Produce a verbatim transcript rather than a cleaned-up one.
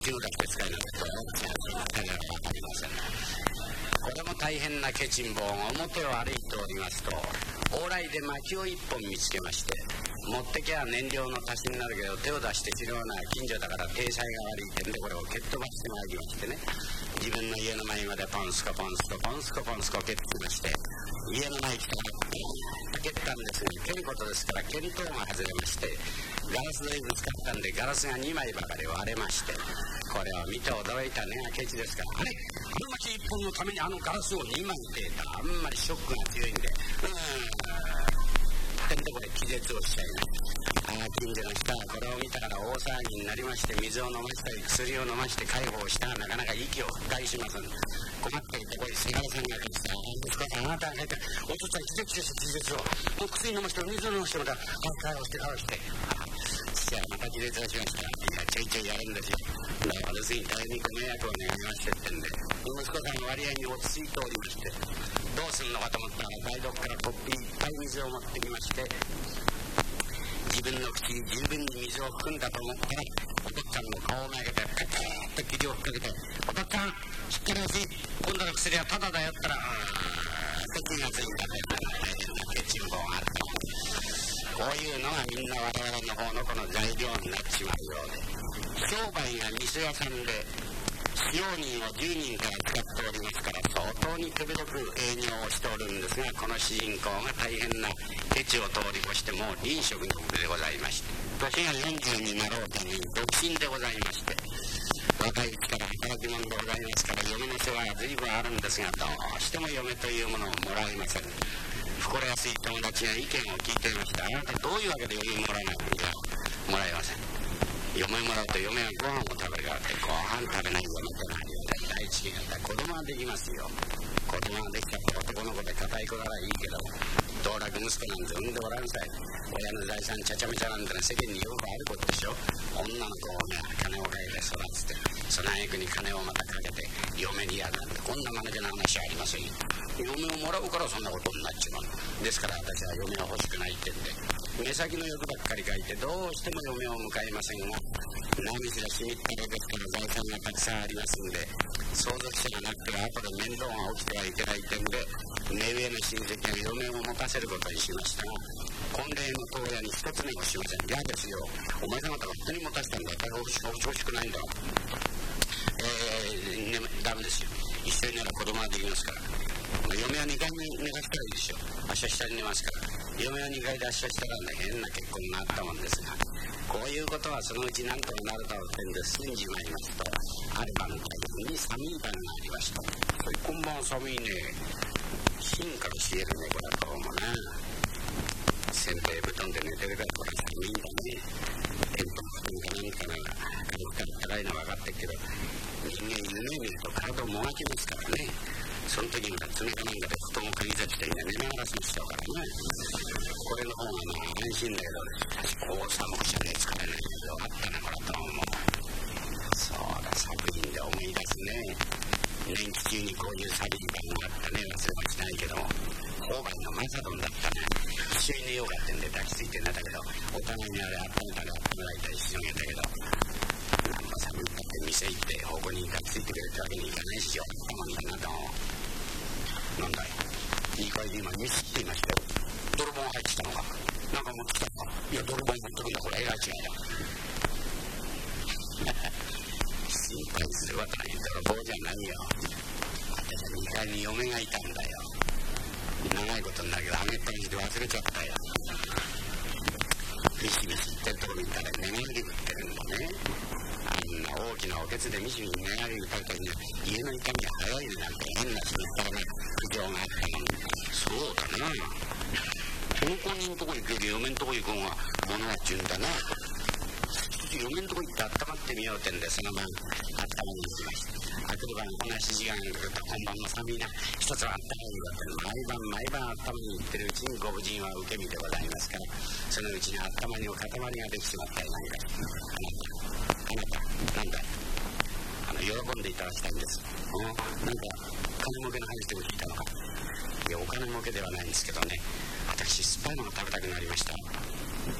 自分だけ使いなんですけど、だから分かりません。これも大変なケチンボが表を歩いておりますと、往来で薪を一本見つけまして、持ってきゃ燃料の足しになるけど手を出して違うな、近所だから体裁が悪い点でこれを蹴っ飛ばしてまいりましてね、自分の家の前までポンスコポンスコポンスコポンスコ蹴ってきまして、家の前来たら蹴ったんですが、蹴ることですから見当が外れまして、ガラスでぶつかったんでガラスがにまいばかり割れまして、これを見て驚いたねがケチですから、あれあの町一本のためにあのガラスをにまいってたらあんまりショックが強いんで、うーんでこれ気絶をしちゃいます。ああ近所の人はこれを見たから大騒ぎになりまして、水を飲ましたり薬を飲まして介抱をしたらなかなか息を吹き返しません。困っていてこれせがれさんが来て、息子さんあなたが書いてお父さん気絶です気絶をもう薬飲ましても水を飲ましてもだ介抱して介抱して父はまた気絶をしました。いやちょいちょいやるんですよ。だから要するに大変にご迷惑を願いましてってんで、息子さんの割合に落ち着いておりまして、どうするのかと思ったら台所からコップいっぱい水を持ってきまして、自分の口に十分に水を含んだと思ったら、お父っつぁんの顔をめがけてカチッと霧を吹っかけて、お父っつぁんしっかりおしい、今度の薬はタダだよったら、あーと気がついた大変なケチンボがあった。こういうのがみんな我々の方のこの材料になってしまうようで、商売が店屋さんで使用人をじゅうにんから使っておりますから、相当に手広く営業をしておるんですが、この主人公が大変なケチを通り越してもう臨職のでございまして、年がよんじゅうになろうという独身でございまして、若いうちから働き者でございますから、嫁の世話は随分あるんですが、どうしても嫁というものをもらえません。心安い友達が意見を聞いていました。あなたどういうわけで嫁もらわないの？いやもらえません。嫁もらうと嫁はご飯を食べるからって、ご飯食べない嫁となり第一義が子供はできますよ。子供ができたって男の子で固い子ならいいけど、道楽息子なんて産んでおらんさい。親の財産ちゃちゃめちゃなんてのは世間によくあることでしょ。女の子をね金をかけて育てて、その役に金をまたかけて嫁にやるなんて、こんな間抜けな話はありませんよ。嫁をもらうからそんなことになっちまう。ですから私は嫁は欲しくないってんで、目先の欲ばっかり書いてどうしても嫁を迎えませんが、何しろしみったれですから財産がたくさんありますんで、相続者がなくては後で面倒が起きてはいけない点で、目上の親戚が嫁を持たせることにしましたが、婚礼の当夜に一つ目もしません。嫌ですよ、お前様が人に持たせたんだから欲しくないんだ。えー、ね、ダメですよ。一緒になら子供ができますから、嫁はにかいに寝かしたらいいでしょ。明日下に寝ますから、嫁はにかいで明日したらね、変な結婚があったもんですが、こういうことはそのうちなんとかなるだろうってんで済んじまいますと、ある晩に寒い晩がありました。今晩寒いね、芯から冷えるね、これはどうもな。せんべい布団で寝てるからこれ寒いんだね。テントの布団か何かが軽くから高いのは分かってるけど、人間夢見ると体をもがきますからね。その時には爪かなんかで布団をかぎざして寝ながらする人だからね。これの方がまあ安心だけど、こう寒くちゃね疲れないけどあったな、これと思う。そうだ、作品で思い出すね。年季中にこういう作品があったね、忘れもしないけども、郊外のマサドンだったね。一緒に寝ようかってんで抱きついて寝たけど、お互いにあれ温めたり温められたりしのげたけど、なんか寒いって店行って方向に抱きついてくれるわけにいかないしよ。たまになとなんだい、にかいで今ミスっていましたよ。泥棒が入ってきたのかなんか持ってきたのか。いや泥棒持ってくんだ、これえらい違いだ心配することない、泥棒じゃないよ。私はにかいに嫁がいたんだよ。長いことになるけどあげっぱなしで忘れちゃったよ。ミシミシ言ってるとこ見たら寝返り打ってるんだね。あんな大きなおけつでミシミシ寝返り打った時に家の痛みが早いなんて変な人ったらね、苦情があったのに。そうだな、この子人のとこ行くより嫁のとこ行く方が物は順だな。嫁のとこ行って温まってみようってんで、その晩温まりに行きました。あくる晩同じ時間が来ると今晩も寒いな、一つはあったかいわって毎晩毎晩温まりに行ってるうちにご婦人は受け身でございますから、そのうちに温まりの塊ができてしまったりなんか、あなたあなたなんだい、あの喜んでいただきたいんです。うん、なんか金儲けの話でも聞いたのか。いやお金儲けではないんですけどね、私酸っぱいのが食べたくなりました。